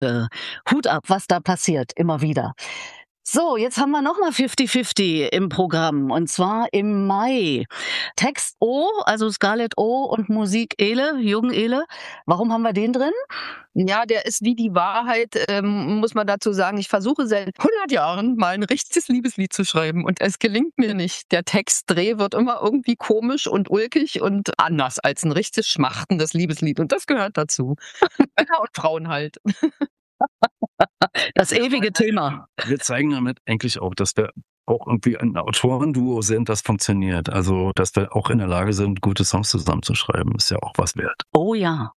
Hut ab, was da passiert, immer wieder. So, jetzt haben wir nochmal 50-50 im Programm und zwar im Mai. Text O, also Scarlett O und Musik Ele, Jürgen Ele. Warum haben wir den drin? Ja, der ist wie die Wahrheit, muss man dazu sagen. Ich versuche seit 100 Jahren mal ein richtiges Liebeslied zu schreiben und es gelingt mir nicht. Der Textdreh wird immer irgendwie komisch und ulkig und anders als ein richtig schmachtendes Liebeslied und das gehört dazu. Männer und Frauen halt. Das ewige Thema. Wir zeigen damit eigentlich auch, dass wir auch irgendwie ein Autorenduo sind, das funktioniert. Also, dass wir auch in der Lage sind, gute Songs zusammenzuschreiben, ist ja auch was wert. Oh ja.